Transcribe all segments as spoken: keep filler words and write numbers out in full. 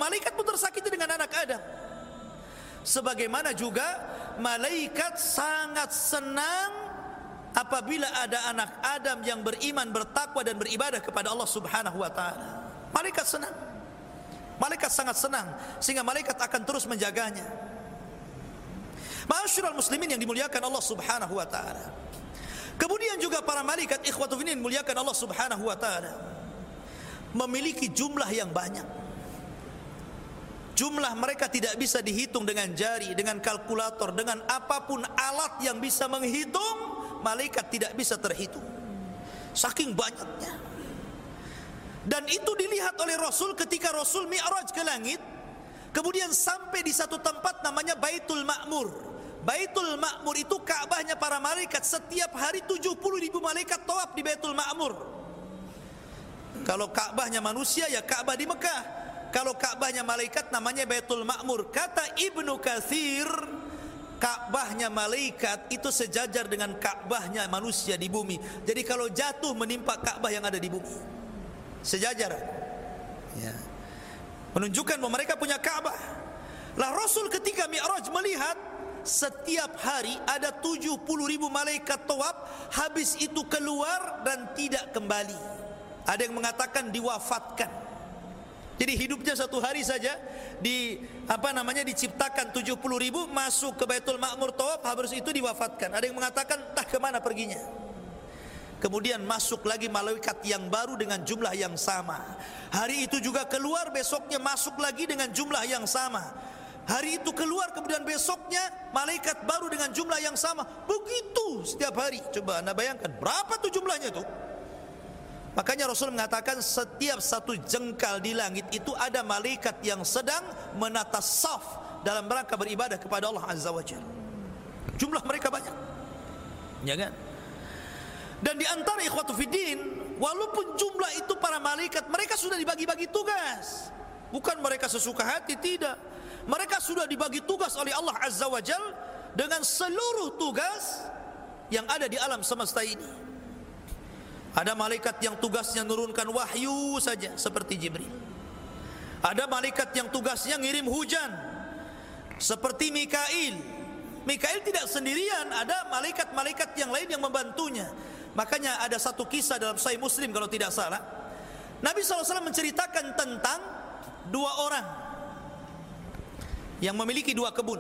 malaikat pun tersakiti dengan anak Adam. Sebagaimana juga malaikat sangat senang apabila ada anak Adam yang beriman, bertakwa dan beribadah kepada Allah Subhanahu wa taala. Malaikat senang. Malaikat sangat senang sehingga malaikat akan terus menjaganya. Ma'asyiral muslimin yang dimuliakan Allah Subhanahu wa taala. Kemudian juga para malaikat ikhwatu fillah dimuliakan Allah Subhanahu wa taala memiliki jumlah yang banyak. Jumlah mereka tidak bisa dihitung dengan jari, dengan kalkulator, dengan apapun alat yang bisa menghitung, malaikat tidak bisa terhitung. Saking banyaknya. Dan itu dilihat oleh Rasul ketika Rasul Mi'raj ke langit, kemudian sampai di satu tempat namanya Baitul Ma'mur. Baitul Ma'mur itu Ka'bahnya para malaikat. Setiap hari tujuh puluh ribu malaikat tawaf di Baitul Ma'mur. Kalau Ka'bahnya manusia, ya Ka'bah di Mekah. Kalau Ka'bahnya malaikat, namanya Baitul Ma'mur. Kata Ibnu Katsir, Ka'bahnya malaikat itu sejajar dengan Ka'bahnya manusia di bumi. Jadi kalau jatuh menimpa Ka'bah yang ada di bumi, sejajar, ya. Menunjukkan bahwa mereka punya Ka'bah. Lah Rasul ketika Mi'raj melihat setiap hari ada tujuh puluh ribu malaikat tawaf, habis itu keluar dan tidak kembali. Ada yang mengatakan diwafatkan. Jadi hidupnya satu hari saja di apa namanya diciptakan tujuh puluh ribu, masuk ke Baitul Ma'mur tawaf, habis itu diwafatkan. Ada yang mengatakan entah kemana perginya. Kemudian masuk lagi malaikat yang baru dengan jumlah yang sama. Hari itu juga keluar, besoknya masuk lagi dengan jumlah yang sama. Hari itu keluar, kemudian besoknya malaikat baru dengan jumlah yang sama. Begitu setiap hari. Coba anda bayangkan berapa tuh jumlahnya tuh. Makanya Rasul mengatakan setiap satu jengkal di langit itu ada malaikat yang sedang menata saf dalam rangka beribadah kepada Allah Azza wa Jalla. Jumlah mereka banyak, ya kan? Dan di antara ikhwatu fiddin, walaupun jumlah itu para malaikat, mereka sudah dibagi-bagi tugas. Bukan mereka sesuka hati, tidak. Mereka sudah dibagi tugas oleh Allah Azza wa Jalla dengan seluruh tugas yang ada di alam semesta ini. Ada malaikat yang tugasnya menurunkan wahyu saja seperti Jibril. Ada malaikat yang tugasnya ngirim hujan seperti Mikail. Mikail tidak sendirian, ada malaikat-malaikat yang lain yang membantunya. Makanya ada satu kisah dalam Sahih Muslim kalau tidak salah, Nabi shallallahu alaihi wasallam menceritakan tentang dua orang yang memiliki dua kebun.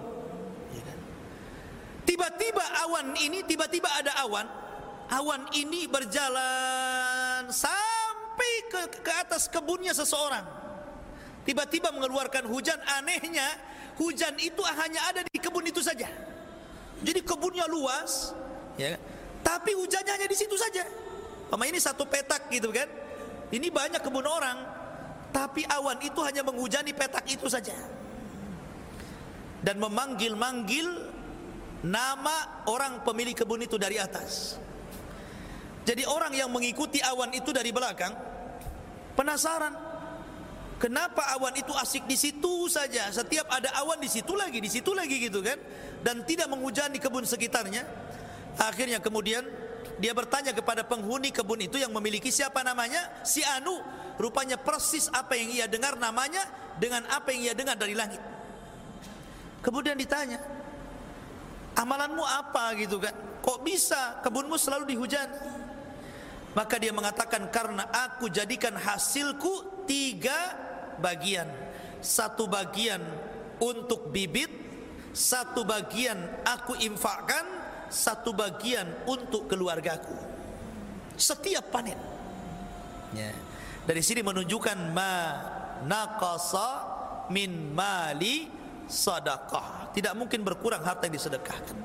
Tiba-tiba awan ini, tiba-tiba ada awan. Awan ini berjalan sampai ke, ke atas kebunnya seseorang. Tiba-tiba mengeluarkan hujan. Anehnya hujan itu hanya ada di kebun itu saja. Jadi kebunnya luas, ya, tapi hujannya hanya di situ saja. Sama ini satu petak gitu kan. Ini banyak kebun orang, tapi awan itu hanya menghujani petak itu saja. Dan memanggil-manggil nama orang pemilik kebun itu dari atas. Jadi orang yang mengikuti awan itu dari belakang penasaran, kenapa awan itu asik di situ saja? Setiap ada awan di situ lagi, di situ lagi gitu kan, dan tidak menghujani kebun sekitarnya. Akhirnya kemudian dia bertanya kepada penghuni kebun itu yang memiliki, siapa namanya? Si Anu. Rupanya persis apa yang ia dengar namanya dengan apa yang ia dengar dari langit. Kemudian ditanya, amalanmu apa gitu kan? Kok bisa kebunmu selalu dihujani? Maka dia mengatakan, karena aku jadikan hasilku tiga bagian. Satu bagian untuk bibit, satu bagian aku infakkan, satu bagian untuk keluargaku. Setiap panen, ya. Dari sini menunjukkan ma naqasa min mali sadaqah. Tidak mungkin berkurang harta yang disedekahkan.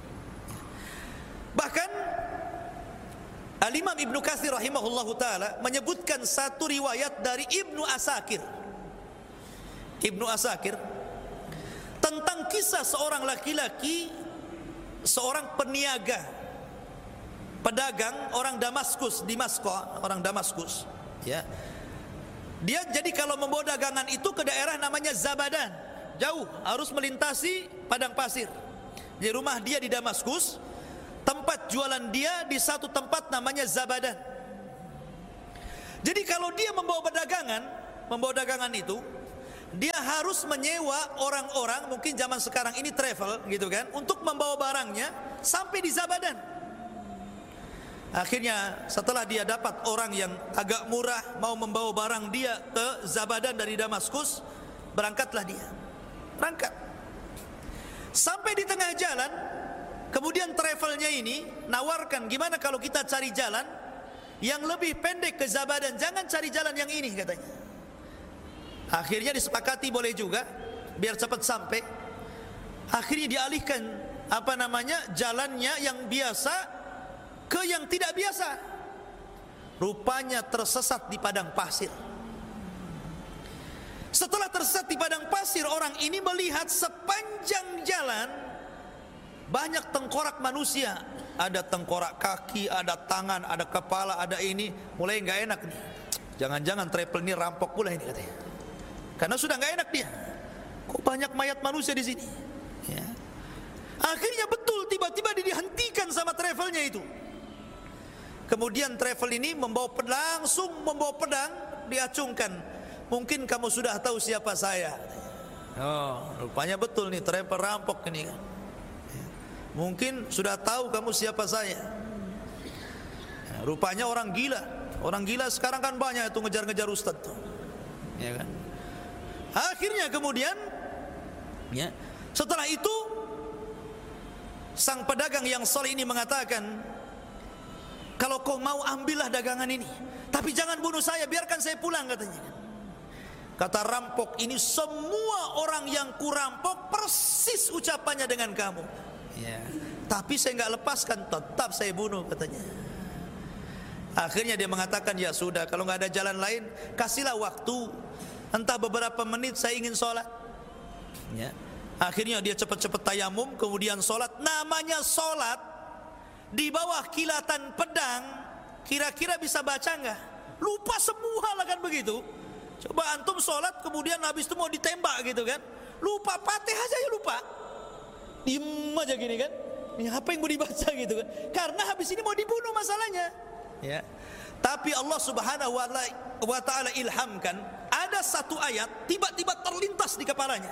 Bahkan Al-Imam Ibnu Katsir rahimahullahu ta'ala menyebutkan satu riwayat dari Ibnu Asakir. Ibnu Asakir tentang kisah seorang laki-laki, seorang peniaga, pedagang orang Damaskus, di Damaskus, orang Damaskus, ya. Dia jadi kalau membawa dagangan itu ke daerah namanya Zabadan, jauh, harus melintasi padang pasir. Di rumah dia di Damaskus, tempat jualan dia di satu tempat namanya Zabadan. Jadi kalau dia membawa dagangan, membawa dagangan itu, dia harus menyewa orang-orang, mungkin zaman sekarang ini travel gitu kan, untuk membawa barangnya sampai di Zabadan. Akhirnya setelah dia dapat orang yang agak murah mau membawa barang dia ke Zabadan dari Damaskus, berangkatlah dia. Berangkat. Sampai di tengah jalan, kemudian travelnya ini nawarkan, gimana kalau kita cari jalan yang lebih pendek ke Zabadan, jangan cari jalan yang ini katanya. Akhirnya disepakati boleh juga, biar cepat sampai. Akhirnya dialihkan apa namanya jalannya yang biasa ke yang tidak biasa. Rupanya tersesat di padang pasir. Setelah tersesat di padang pasir, orang ini melihat sepanjang jalan banyak tengkorak manusia. Ada tengkorak kaki, ada tangan, ada kepala, ada ini. Mulai nggak enak nih. Jangan-jangan travel ini rampok pula ini katanya. Karena sudah nggak enak dia. Kok banyak mayat manusia di sini? Ya. Akhirnya betul, tiba-tiba dihentikan sama travelnya itu. Kemudian travel ini membawa pedang, langsung membawa pedang, diacungkan. Mungkin kamu sudah tahu siapa saya. Oh, rupanya betul nih travel rampok ini kan. Mungkin sudah tahu kamu siapa saya. Ya, rupanya orang gila. Orang gila sekarang kan banyak itu ngejar-ngejar ustaz tuh. Ya kan? Akhirnya kemudian ya, setelah itu sang pedagang yang soleh ini mengatakan, kalau kau mau ambillah dagangan ini, tapi jangan bunuh saya, biarkan saya pulang katanya. Kata rampok ini, semua orang yang kurampok persis ucapannya dengan kamu. Ya, tapi saya nggak lepaskan, tetap saya bunuh katanya. Akhirnya dia mengatakan, ya sudah, kalau nggak ada jalan lain, kasihlah waktu. Entah beberapa menit saya ingin sholat. Ya. Akhirnya dia cepat-cepat tayamum, kemudian sholat. Namanya sholat di bawah kilatan pedang, kira-kira bisa baca enggak? Lupa semua lah kan begitu. Coba antum sholat, kemudian habis itu mau ditembak gitu kan, lupa Fatihah aja ya lupa. Diem aja gini kan. Ini apa yang mau dibaca gitu kan? Karena habis ini mau dibunuh masalahnya. Ya. Tapi Allah Subhanahu wa taala ilhamkan, ada satu ayat tiba-tiba terlintas di kepalanya.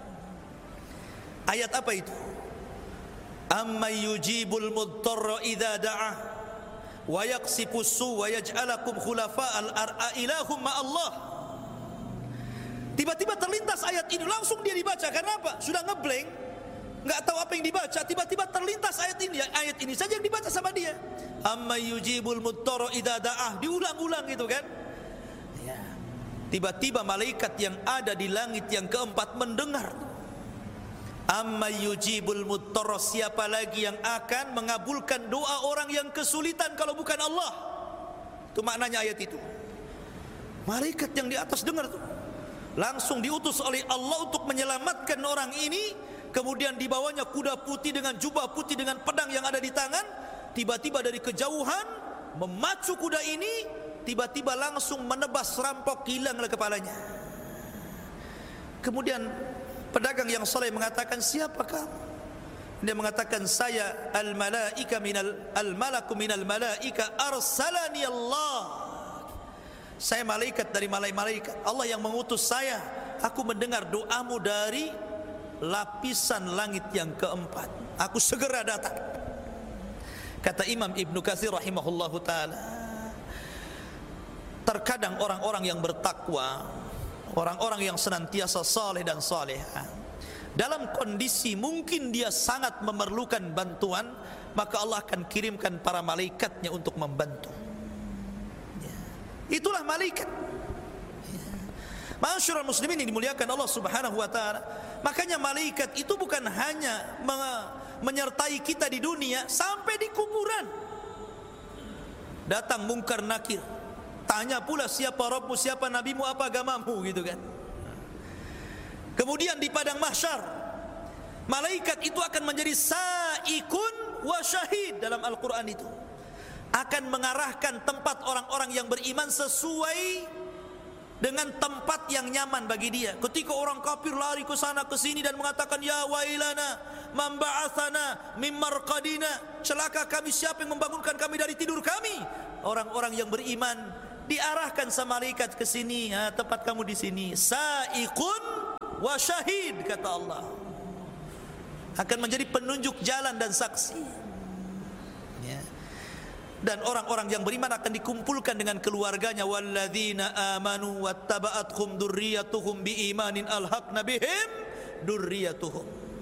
Ayat apa itu? Amma yujibul mudtarra idza da'ah wa yaqsifus su wa yaj'alakum khulafa'al ar'a ilahum ma Allah. Tiba-tiba terlintas ayat ini, langsung dia dibaca. Karena apa? Sudah ngeblank, nggak tahu apa yang dibaca. Tiba-tiba terlintas ayat ini. Ayat ini saja yang dibaca sama dia. Amma yujibul mudtarra idza da'ah, diulang-ulang gitu kan. Ya. Tiba-tiba malaikat yang ada di langit yang keempat mendengar. Amma yujibul mudtarra, siapa lagi yang akan mengabulkan doa orang yang kesulitan kalau bukan Allah? Itu maknanya ayat itu. Malaikat yang di atas dengar tuh, langsung diutus oleh Allah untuk menyelamatkan orang ini. Kemudian dibawanya kuda putih dengan jubah putih dengan pedang yang ada di tangan. Tiba-tiba dari kejauhan memacu kuda ini, tiba-tiba langsung menebas rampok, hilanglah kepalanya. Kemudian pedagang yang saleh mengatakan, siapa kamu? Dia mengatakan, saya al-malaika minal al-malaku minal malaika arsalani Allah. Saya malaikat dari malaikat. Allah yang mengutus saya. Aku mendengar doamu dari lapisan langit yang keempat. Aku segera datang. Kata Imam Ibnu Katsir rahimahullahu ta'ala, terkadang orang-orang yang bertakwa, orang-orang yang senantiasa saleh dan salehah, dalam kondisi mungkin dia sangat memerlukan bantuan, maka Allah akan kirimkan para malaikatnya untuk membantu. Itulah malaikat. Ma'asyiral muslimin yang dimuliakan Allah Subhanahu wa taala. Makanya malaikat itu bukan hanya menyertai kita di dunia, sampai di kuburan. Datang mungkar nakir, tanya pula siapa Rabbmu, siapa nabimu, apa agamamu gitu kan. Kemudian di padang mahsyar, malaikat itu akan menjadi sa'ikun wa syahid. Dalam Al-Quran itu akan mengarahkan tempat orang-orang yang beriman sesuai dengan tempat yang nyaman bagi dia. Ketika orang kafir lari ke sana ke sini dan mengatakan, ya wailana man ba'atsana mim marqadina, celaka kami, siapa yang membangunkan kami dari tidur kami? Orang-orang yang beriman diarahkan sama malaikat ke sini, ha, tempat kamu di sini. Sa'iqun wa syahid, kata Allah. Akan menjadi penunjuk jalan dan saksi. Ya. Dan orang-orang yang beriman akan dikumpulkan dengan keluarganya. Walladzina amanu wattaba'athum dzurriyyatuhum biimanin alhaqna bihim dzurriyyatuhum.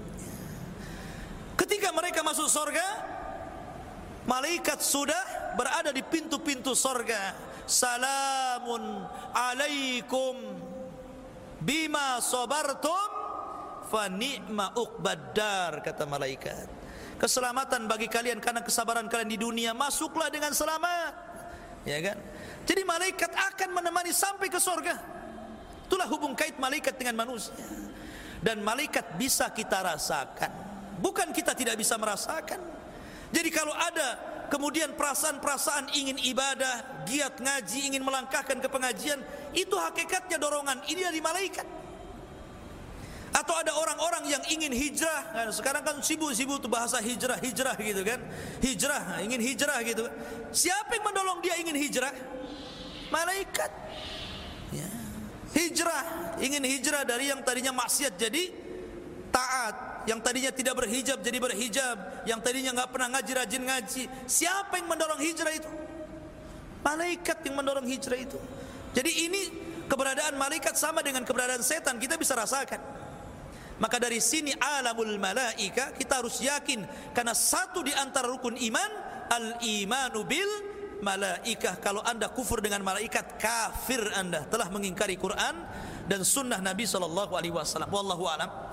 Ketika mereka masuk surga, malaikat sudah berada di pintu-pintu surga. Salamun alaikum bima sabartum fa ni'ma uqbaddar, kata malaikat. Keselamatan bagi kalian karena kesabaran kalian di dunia, masuklah dengan selamat. Ya kan? Jadi malaikat akan menemani sampai ke surga. Itulah hubung kait malaikat dengan manusia. Dan malaikat bisa kita rasakan, bukan kita tidak bisa merasakan. Jadi kalau ada kemudian perasaan-perasaan ingin ibadah, giat ngaji, ingin melangkahkan ke pengajian, itu hakikatnya dorongan ini dari malaikat. Atau ada orang-orang yang ingin hijrah, kan sekarang kan sibuk-sibuk tuh bahasa hijrah, hijrah gitu kan. Hijrah, ingin hijrah gitu. Siapa yang mendorong dia ingin hijrah? Malaikat. Ya. Hijrah, ingin hijrah dari yang tadinya maksiat jadi taat, yang tadinya tidak berhijab jadi berhijab, yang tadinya enggak pernah ngaji rajin ngaji. Siapa yang mendorong hijrah itu? Malaikat yang mendorong hijrah itu. Jadi ini keberadaan malaikat sama dengan keberadaan setan, kita bisa rasakan. Maka dari sini alamul malaika kita harus yakin, karena satu di antara rukun iman al-imanu bil malaikah. Kalau anda kufur dengan malaikat, kafir anda, telah mengingkari Quran dan sunnah Nabi sallallahu alaihi wasallam. Wallahu a'lam.